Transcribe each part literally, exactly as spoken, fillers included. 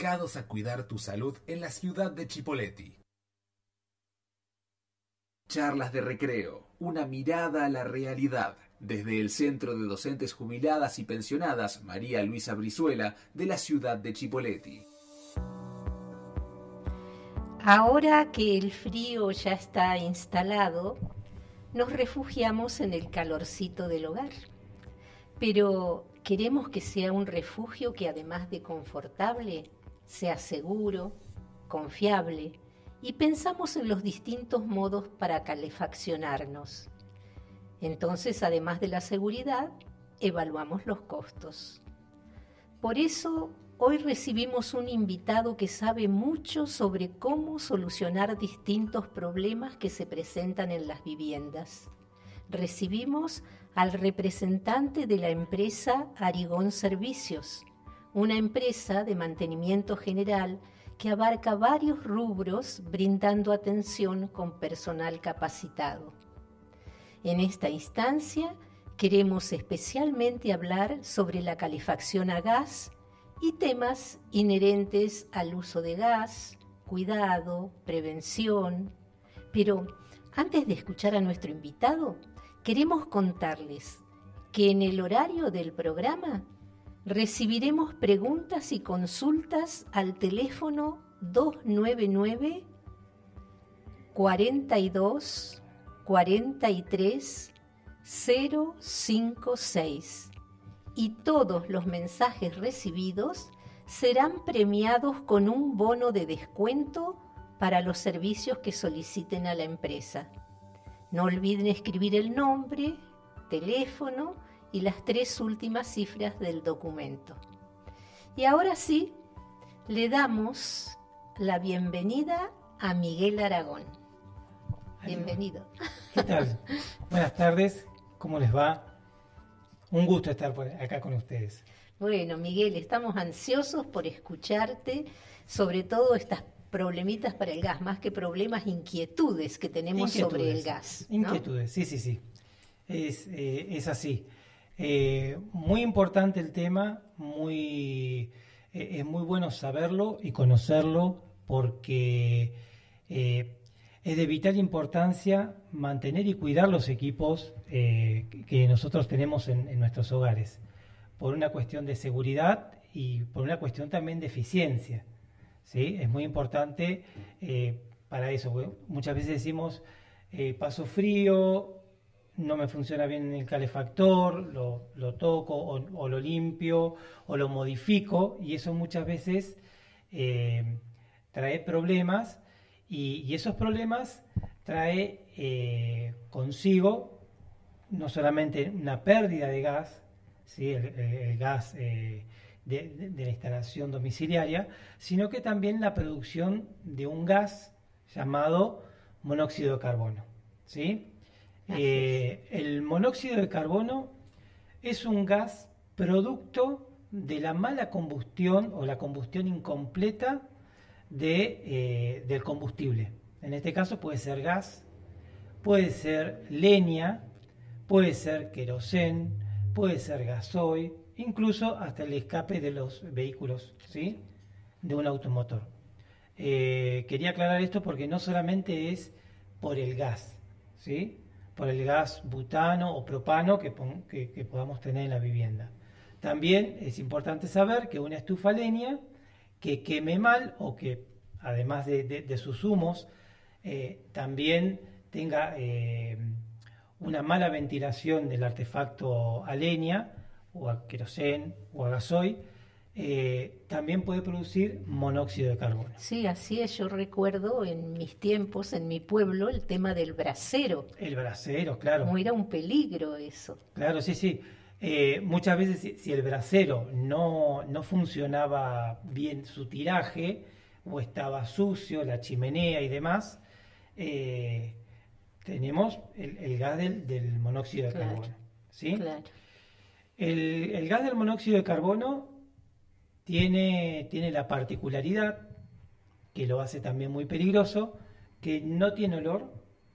dedicados a cuidar tu salud en la ciudad de Chipoleti. Charlas de recreo, una mirada a la realidad, desde el Centro de Docentes Jubiladas y Pensionadas María Luisa Brizuela de la ciudad de Chipoleti. Ahora que el frío ya está instalado, nos refugiamos en el calorcito del hogar. Pero queremos que sea un refugio que, además de confortable, sea seguro, confiable, y pensamos en los distintos modos para calefaccionarnos. Entonces, además de la seguridad, evaluamos los costos. Por eso, hoy recibimos un invitado que sabe mucho sobre cómo solucionar distintos problemas que se presentan en las viviendas. Recibimos al representante de la empresa Arigón Servicios, una empresa de mantenimiento general que abarca varios rubros brindando atención con personal capacitado. En esta instancia queremos especialmente hablar sobre la calefacción a gas y temas inherentes al uso de gas, cuidado, prevención. Pero antes de escuchar a nuestro invitado, queremos contarles que en el horario del programa recibiremos preguntas y consultas al teléfono dos nueve nueve, cuarenta y dos, cuarenta y tres, cero cinco seis. Y todos los mensajes recibidos serán premiados con un bono de descuento para los servicios que soliciten a la empresa. No olviden escribir el nombre, teléfono y las tres últimas cifras del documento. Y ahora sí, le damos la bienvenida a Miguel Aragón. Bienvenido. ¿Qué tal? Buenas tardes, ¿cómo les va? Un gusto estar por acá con ustedes. Bueno, Miguel, estamos ansiosos por escucharte, sobre todo estas problemitas para el gas, más que problemas, inquietudes que tenemos Inquietudes, sobre el gas, ¿no? Inquietudes, sí, sí, sí. Es, eh, es así. Eh, muy importante el tema, muy, eh, es muy bueno saberlo y conocerlo porque eh, es de vital importancia mantener y cuidar los equipos eh, que nosotros tenemos en, en nuestros hogares, por una cuestión de seguridad y por una cuestión también de eficiencia, ¿sí? Es muy importante eh, para eso. Muchas veces decimos, eh, paso frío, no me funciona bien el calefactor, lo, lo toco o, o lo limpio o lo modifico, y eso muchas veces eh, trae problemas. Y, y esos problemas trae eh, consigo no solamente una pérdida de gas, ¿sí? el, el, el gas eh, de, de, de la instalación domiciliaria, sino que también la producción de un gas llamado monóxido de carbono, ¿sí? Eh, el monóxido de carbono es un gas producto de la mala combustión o la combustión incompleta de, eh, del combustible. En este caso puede ser gas, puede ser leña, puede ser querosén, puede ser gasoil, incluso hasta el escape de los vehículos, ¿sí? De un automotor. Eh, quería aclarar esto porque no solamente es por el gas, ¿sí? Por el gas butano o propano que, que, que podamos tener en la vivienda. También es importante saber que una estufa a leña que queme mal o que además de, de, de sus humos eh, también tenga eh, una mala ventilación del artefacto a leña o a querosén o a gasoil, eh, también puede producir monóxido de carbono. Sí, así es. Yo recuerdo en mis tiempos, en mi pueblo, el tema del brasero. El brasero, claro. Como era un peligro eso. Claro, sí, sí. Eh, muchas veces si, si el brasero no, no funcionaba bien su tiraje o estaba sucio, la chimenea y demás, eh, tenemos el, el gas del, del monóxido de Claro, carbono, ¿sí? Claro. El, el gas del monóxido de carbono tiene, tiene la particularidad, que lo hace también muy peligroso, que no tiene olor,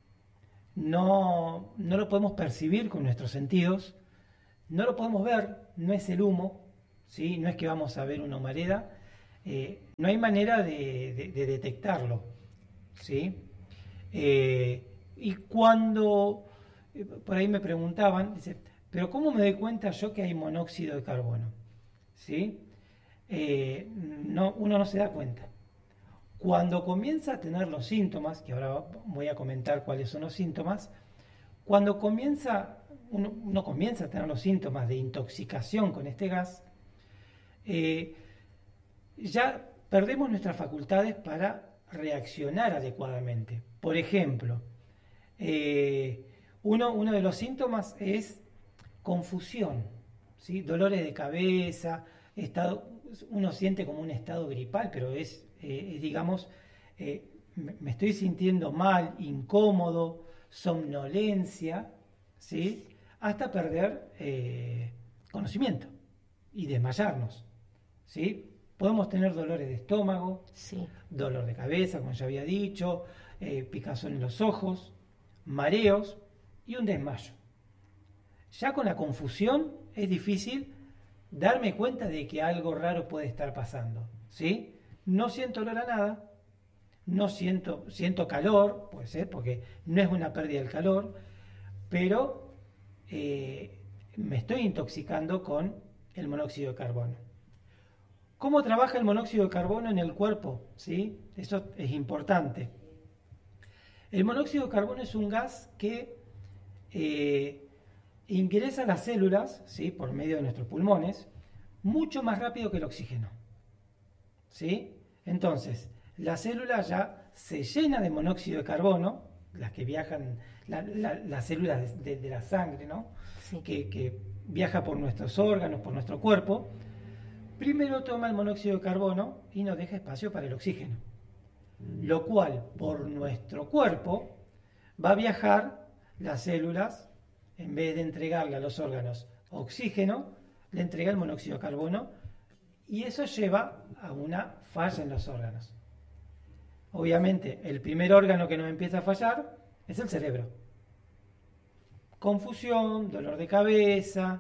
no, no lo podemos percibir con nuestros sentidos, no lo podemos ver, no es el humo, ¿sí? No es que vamos a ver una humareda, eh, no hay manera de, de, de detectarlo, ¿sí? Eh, y cuando, eh, por ahí me preguntaban, dice, pero ¿cómo me doy cuenta yo que hay monóxido de carbono? ¿Sí? Eh, no, uno no se da cuenta. Cuando comienza a tener los síntomas, que ahora voy a comentar cuáles son los síntomas, cuando comienza, uno, uno comienza a tener los síntomas de intoxicación con este gas, eh, ya perdemos nuestras facultades para reaccionar adecuadamente. Por ejemplo, eh, uno, uno de los síntomas es confusión, ¿sí? Dolores de cabeza, estado, uno siente como un estado gripal, pero es, eh, es digamos, eh, me estoy sintiendo mal, incómodo, somnolencia, ¿sí? Hasta perder eh, conocimiento y desmayarnos, ¿sí? Podemos tener dolores de estómago, sí. dolor de cabeza, como ya había dicho, eh, picazón en los ojos, mareos y un desmayo. Ya con la confusión es difícil darme cuenta de que algo raro puede estar pasando, ¿sí? No siento olor a nada, no siento, siento calor, puede ser, porque no es una pérdida del calor, pero eh, me estoy intoxicando con el monóxido de carbono. ¿Cómo trabaja el monóxido de carbono en el cuerpo? ¿Sí? Eso es importante. El monóxido de carbono es un gas que eh, ingresa a las células, ¿sí? Por medio de nuestros pulmones, mucho más rápido que el oxígeno, ¿sí? Entonces, la célula ya se llena de monóxido de carbono, las que viajan, la, la, las células de, de, de la sangre, ¿no? Sí. Que, que viaja por nuestros órganos, por nuestro cuerpo. Primero toma el monóxido de carbono y nos deja espacio para el oxígeno, lo cual por nuestro cuerpo va a viajar las células, en vez de entregarle a los órganos oxígeno, le entrega el monóxido de carbono y eso lleva a una falla en los órganos. Obviamente el primer órgano que nos empieza a fallar es el cerebro. Confusión, dolor de cabeza,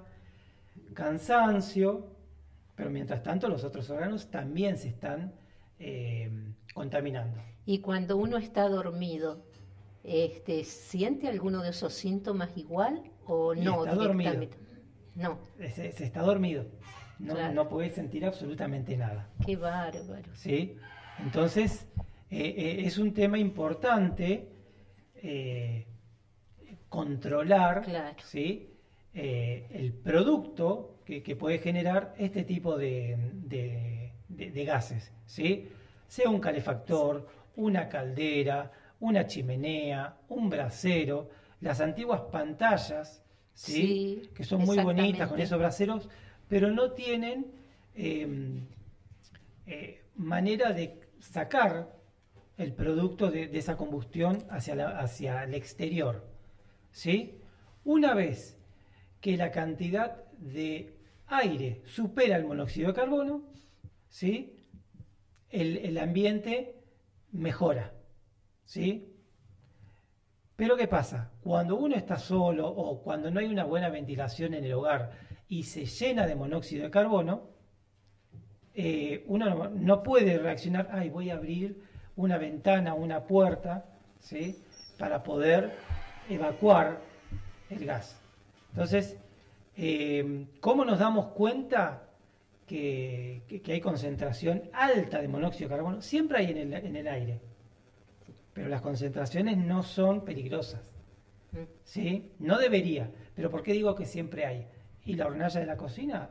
cansancio. Pero mientras tanto los otros órganos también se están eh, contaminando. Y cuando uno está dormido, este, ¿siente alguno de esos síntomas igual o y no? Está dormido. No. Se, se está dormido. No, Claro. no puede sentir absolutamente nada. Qué bárbaro. ¿Sí? Entonces, eh, eh, es un tema importante eh, controlar, Claro. ¿sí? eh, el producto que, que puede generar este tipo de, de, de, de gases, ¿sí? Sea un calefactor, una caldera, una chimenea, un brasero, las antiguas pantallas, ¿sí? Sí, Que son muy bonitas con esos braseros, pero no tienen eh, eh, manera de sacar el producto de, de esa combustión hacia, la, hacia el exterior, ¿sí? Una vez que la cantidad de aire supera el monóxido de carbono, ¿sí? el, el ambiente mejora, ¿sí? Pero ¿qué pasa? Cuando uno está solo o cuando no hay una buena ventilación en el hogar y se llena de monóxido de carbono, eh, uno no, no puede reaccionar, ay, voy a abrir una ventana, una puerta, ¿sí? Para poder evacuar el gas. Entonces, eh, ¿cómo nos damos cuenta que, que, que hay concentración alta de monóxido de carbono? Siempre hay en el, en el aire, pero las concentraciones no son peligrosas, ¿sí? No debería, pero ¿por qué digo que siempre hay? Y la hornalla de la cocina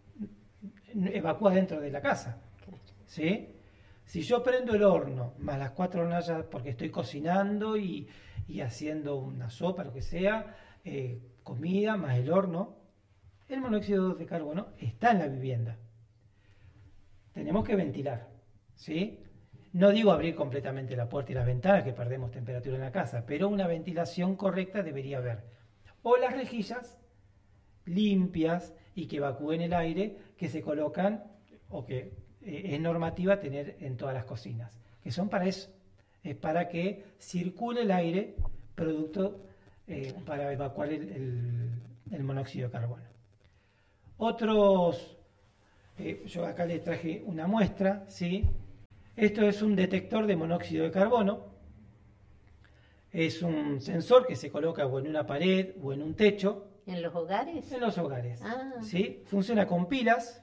evacúa dentro de la casa, ¿sí? Si yo prendo el horno, más las cuatro hornallas porque estoy cocinando y, y haciendo una sopa, lo que sea, eh, comida, más el horno, el monóxido de carbono está en la vivienda. Tenemos que ventilar, ¿sí? No digo abrir completamente la puerta y las ventanas, que perdemos temperatura en la casa, pero una ventilación correcta debería haber. O las rejillas limpias y que evacúen el aire, que se colocan, o que eh, es normativa tener en todas las cocinas, que son para eso, es para que circule el aire producto eh, para evacuar el, el, el monóxido de carbono. Otros Eh, yo acá les traje una muestra, ¿sí? Esto es un detector de monóxido de carbono. Es un sensor que se coloca o en una pared o en un techo. ¿En los hogares? En los hogares, Ah. ¿sí? Funciona con pilas,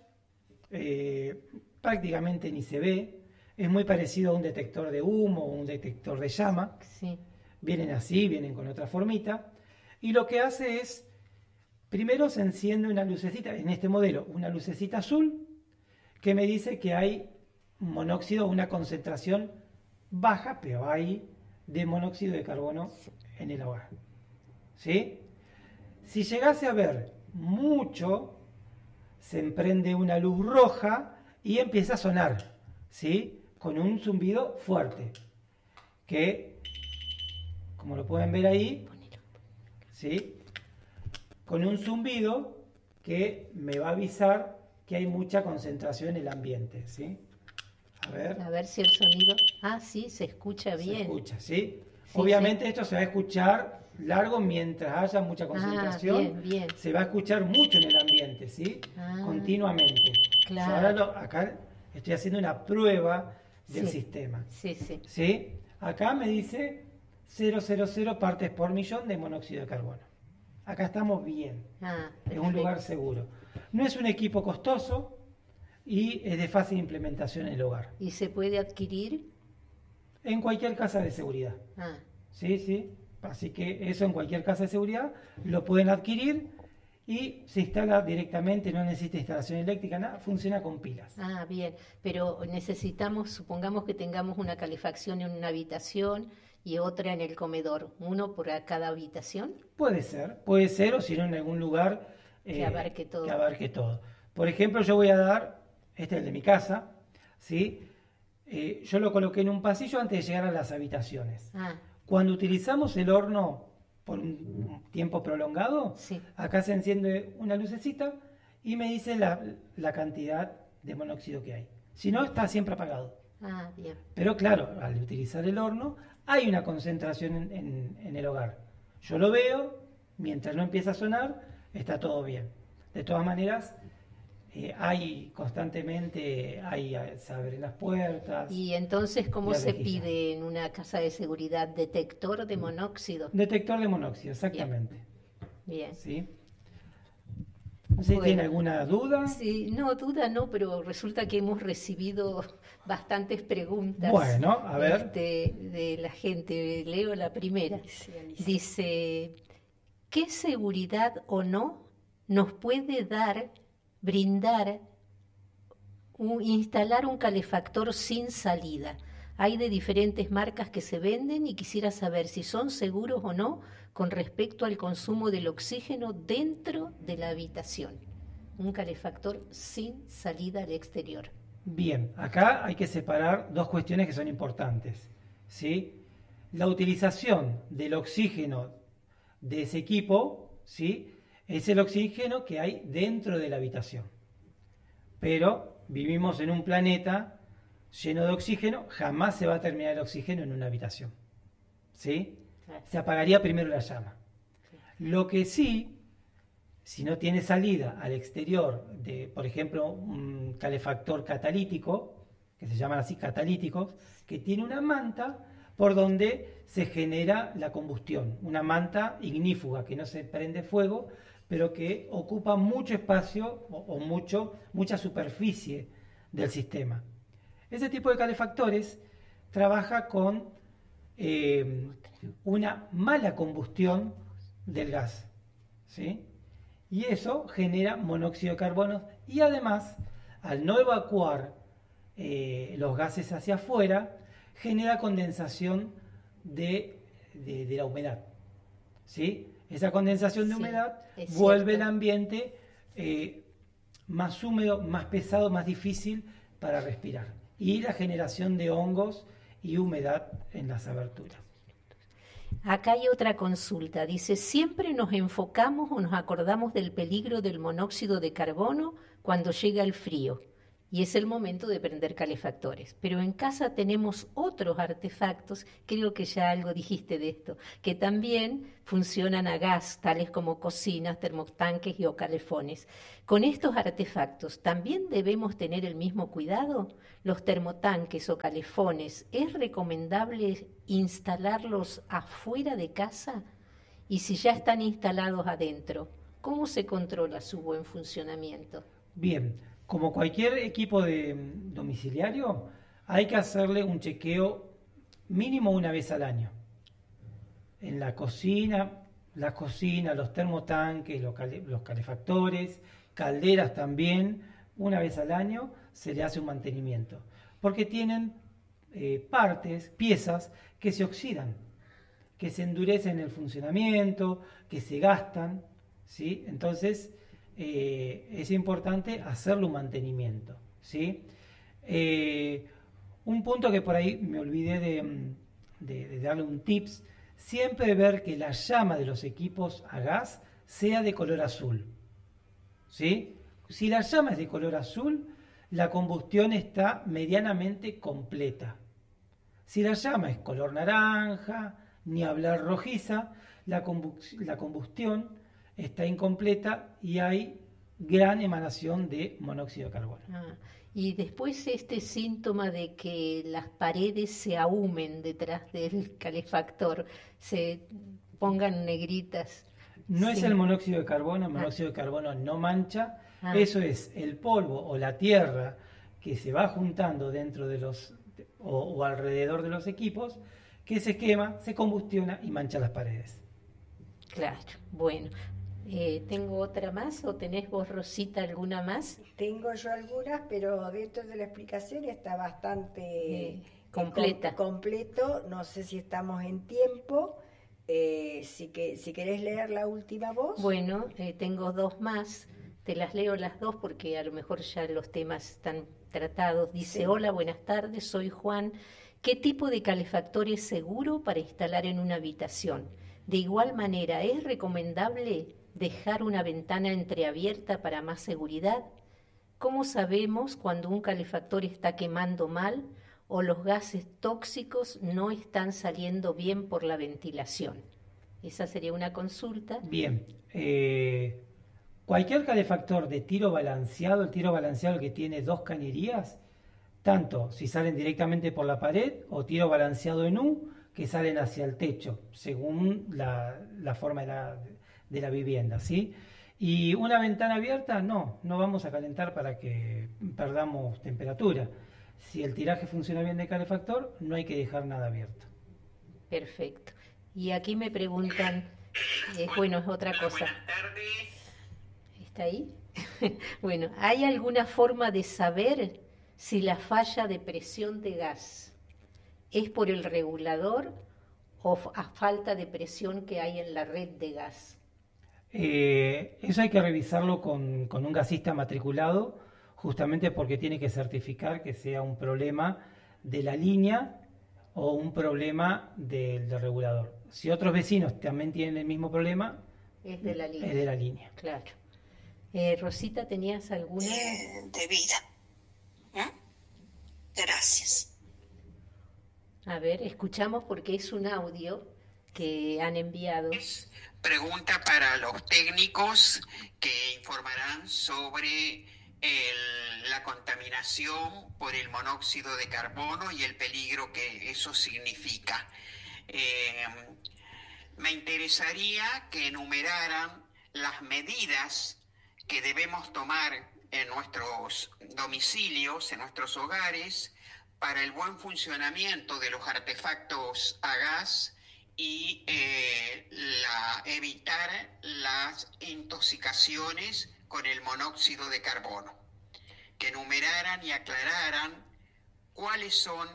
eh, prácticamente ni se ve. Es muy parecido a un detector de humo o un detector de llama. Sí. Vienen así, vienen con otra formita. Y lo que hace es, primero se enciende una lucecita, en este modelo, una lucecita azul, que me dice que hay monóxido, una concentración baja, pero hay de monóxido de carbono en el hogar. ¿Sí? Si llegase a ver mucho, se emprende una luz roja y empieza a sonar, ¿sí? Con un zumbido fuerte, que, como lo pueden ver ahí, ¿sí? Con un zumbido que me va a avisar que hay mucha concentración en el ambiente, ¿sí? A ver. A ver si el sonido... Ah, sí, se escucha bien. Se escucha, ¿sí? Sí, Obviamente sí. esto se va a escuchar largo mientras haya mucha concentración. Ah, bien, bien. Se va a escuchar mucho en el ambiente, ¿sí? Ah, continuamente. claro. Yo ahora lo- acá estoy haciendo una prueba del Sí. sistema. Sí, sí. ¿Sí? Acá me dice cero coma cero partes por millón de monóxido de carbono. Acá estamos bien. Ah, Es un lugar seguro. No es un equipo costoso y es de fácil implementación en el hogar. ¿Y se puede adquirir? En cualquier casa de seguridad. Ah, Sí, sí. Así que eso en cualquier casa de seguridad lo pueden adquirir y se instala directamente, no necesita instalación eléctrica, nada, funciona con pilas. ah, bien. Pero necesitamos, supongamos que tengamos una calefacción en una habitación y otra en el comedor. ¿Uno por a cada habitación? Puede ser, puede ser, o si no en algún lugar eh, Que abarque todo. que abarque todo. Por ejemplo, yo voy a dar, este es el de mi casa, ¿sí? Eh, yo lo coloqué en un pasillo antes de llegar a las habitaciones. Ah, Cuando utilizamos el horno por un tiempo prolongado, sí. acá se enciende una lucecita y me dice la, la cantidad de monóxido que hay. Si no, está siempre apagado. Ah, bien. Pero claro, al utilizar el horno, hay una concentración en, en- en el hogar. Yo lo veo, mientras no empieza a sonar, está todo bien. De todas maneras, eh, hay constantemente, hay, eh, se abren las puertas. Y entonces, ¿cómo La se rejilla. pide en una casa de seguridad? ¿Detector de monóxido? Detector de monóxido, exactamente. Bien. ¿Sí? No sé si Bueno. tiene alguna duda. Sí, no, duda no, pero resulta que hemos recibido bastantes preguntas. Bueno, a ver. este, de la gente. Leo la primera. Dice, ¿qué seguridad o no nos puede dar, brindar, un- instalar un calefactor sin salida? Hay de diferentes marcas que se venden y quisiera saber si son seguros o no con respecto al consumo del oxígeno dentro de la habitación. Un calefactor sin salida al exterior. Bien, acá hay que separar dos cuestiones que son importantes, ¿sí? La utilización del oxígeno de ese equipo, ¿sí? Es el oxígeno que hay dentro de la habitación. Pero vivimos en un planeta lleno de oxígeno, jamás se va a terminar el oxígeno en una habitación, ¿sí? Se apagaría primero la llama. Lo que sí, si no tiene salida al exterior de, por ejemplo, un calefactor catalítico, que se llaman así catalíticos, que tiene una manta por donde se genera la combustión, una manta ignífuga que no se prende fuego, pero que ocupa mucho espacio o, o mucho, mucha superficie del sistema. Ese tipo de calefactores trabaja con eh, una mala combustión del gas, ¿sí? Y eso genera monóxido de carbono y además, al no evacuar eh, los gases hacia afuera, genera condensación de, de, de la humedad, ¿sí? Esa condensación de Sí, humedad es vuelve cierto. el ambiente eh, más húmedo, más pesado, más difícil para respirar. Y la generación de hongos y humedad en las aberturas. Acá hay otra consulta. Dice, siempre nos enfocamos o nos acordamos del peligro del monóxido de carbono cuando llega el frío. y es el momento de prender calefactores. Pero en casa tenemos otros artefactos, creo que ya algo dijiste de esto, que también funcionan a gas, tales como cocinas, termotanques y o calefones. Con estos artefactos, ¿también debemos tener el mismo cuidado? Los termotanques o calefones, ¿es recomendable instalarlos afuera de casa? Y si ya están instalados adentro, ¿cómo se controla su buen funcionamiento? Bien, como cualquier equipo de mm, domiciliario, hay que hacerle un chequeo mínimo una vez al año. En la cocina, la cocina, los termotanques, los, cale- los calefactores, calderas también, una vez al año se le hace un mantenimiento. Porque tienen eh, partes, piezas que se oxidan, que se endurecen en el funcionamiento, que se gastan, ¿sí? Entonces, eh, es importante hacerle un mantenimiento, ¿sí? Eh, un punto que por ahí me olvidé de, mm, de- de darle un tips, siempre ver que la llama de los equipos a gas sea de color azul, ¿sí? Si la llama es de color azul, la combustión está medianamente completa. Si la llama es color naranja, ni hablar rojiza, la, combu- la combustión está incompleta y hay gran emanación de monóxido de carbono. Ah, y después este síntoma de que las paredes se ahumen detrás del calefactor, se pongan negritas. No es Sí. el monóxido de carbono, el Ah. monóxido de carbono no mancha, Ah. eso es el polvo o la tierra que se va juntando dentro de los o, o alrededor de los equipos, que se quema, se combustiona y mancha las paredes. Claro, bueno. Eh, ¿tengo otra más o tenés vos, Rosita, alguna más? Tengo yo algunas, pero dentro de la explicación está bastante Eh, eh, completa. com- completo. No sé si estamos en tiempo. Eh, si, que, si querés leer la última voz. Bueno, eh, tengo dos más. Te las leo las dos porque a lo mejor ya los temas están tratados. Dice, Sí. hola, buenas tardes, soy Juan. ¿Qué tipo de calefactor es seguro para instalar en una habitación? De igual manera, ¿es recomendable dejar una ventana entreabierta para más seguridad? ¿Cómo sabemos cuando un calefactor está quemando mal o los gases tóxicos no están saliendo bien por la ventilación? Esa sería una consulta. Bien, eh, cualquier calefactor de tiro balanceado, el tiro balanceado que tiene dos cañerías, tanto si salen directamente por la pared o tiro balanceado en U, que salen hacia el techo, según la, la forma de la, de la vivienda, ¿sí? Y una ventana abierta, no, no vamos a calentar para que perdamos temperatura. Si el tiraje funciona bien de calefactor, no hay que dejar nada abierto. Perfecto. Y aquí me preguntan, eh, bueno, es otra cosa. Buenas tardes. ¿Está ahí? Bueno, ¿hay alguna forma de saber si la falla de presión de gas es por el regulador o f- a falta de presión que hay en la red de gas? Eh, eso hay que revisarlo con, con un gasista matriculado, justamente porque tiene que certificar que sea un problema de la línea o un problema del, del regulador. Si otros vecinos también tienen el mismo problema, Es de la línea. es de la línea. Claro. Eh, Rosita, ¿tenías alguna? de, de vida. ¿Mm? Gracias. A ver, escuchamos porque es un audio que han enviado. Pregunta para los técnicos que informarán sobre el- la contaminación por el monóxido de carbono y el peligro que eso significa. Eh, me interesaría que enumeraran las medidas que debemos tomar en nuestros domicilios, en nuestros hogares, para el buen funcionamiento de los artefactos a gas y eh, la- evitar las intoxicaciones con el monóxido de carbono. Que enumeraran y aclararan cuáles son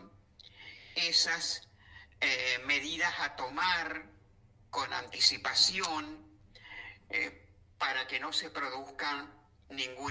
esas eh, medidas a tomar con anticipación eh, para que no se produzca ningún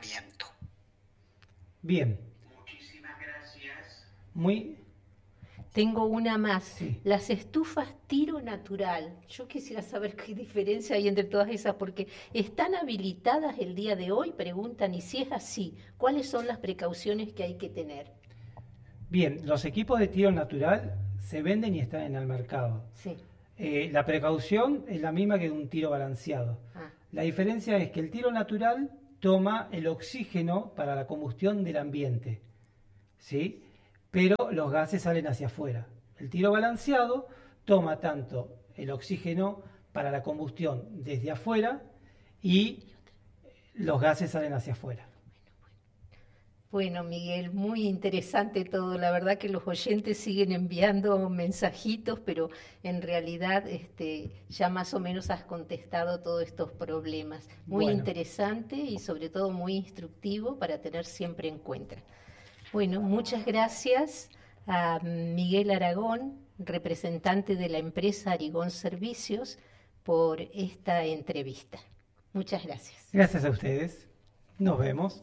envenenamiento. Bien, Muchísimas gracias. muy, Tengo una más. Sí. Las estufas tiro natural. Yo quisiera saber qué diferencia hay entre todas esas, porque están habilitadas el día de hoy, preguntan, y si es así, ¿cuáles son las precauciones que hay que tener? Bien, los equipos de tiro natural se venden y están en el mercado. Sí. Eh, la precaución es la misma que un tiro balanceado. Ah. La diferencia es que el tiro natural toma el oxígeno para la combustión del ambiente, ¿sí? Pero los gases salen hacia afuera. El tiro balanceado toma tanto el oxígeno para la combustión desde afuera y los gases salen hacia afuera. Bueno, Miguel, muy interesante todo. La verdad que los oyentes siguen enviando mensajitos, pero en realidad este, ya más o menos has contestado todos estos problemas. Muy Bueno. interesante y sobre todo muy instructivo para tener siempre en cuenta. Bueno, muchas gracias a Miguel Aragón, representante de la empresa Arigón Servicios, por esta entrevista. Muchas gracias. Gracias a ustedes. Nos vemos.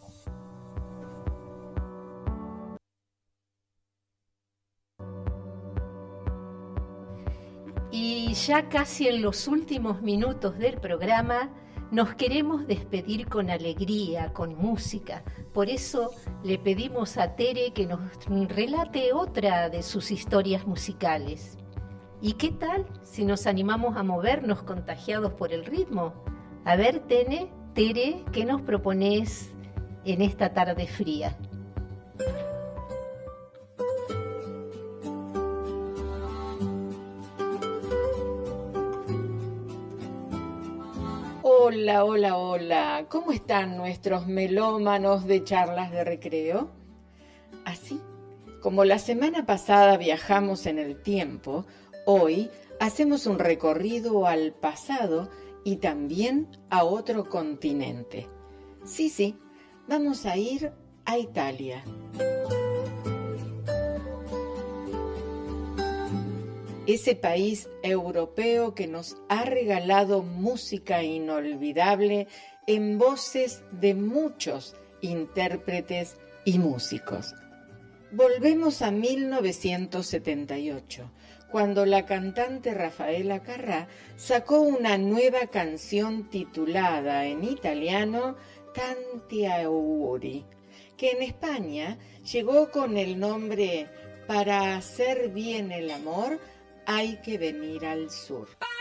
Y ya casi en los últimos minutos del programa nos queremos despedir con alegría, con música. Por eso le pedimos a Tere que nos relate otra de sus historias musicales. ¿Y qué tal si nos animamos a movernos contagiados por el ritmo? A ver, Tene, Tere, ¿qué nos propones en esta tarde fría? Hola, hola, hola. ¿Cómo están nuestros melómanos de charlas de recreo? Así como la semana pasada viajamos en el tiempo, hoy hacemos un recorrido al pasado y también a otro continente. Sí, sí, vamos a ir a Italia. Ese país europeo que nos ha regalado música inolvidable en voces de muchos intérpretes y músicos. Volvemos a mil novecientos setenta y ocho, cuando la cantante Rafaela Carrà sacó una nueva canción titulada en italiano Tanti auguri, que en España llegó con el nombre Para hacer bien el amor hay que venir al sur.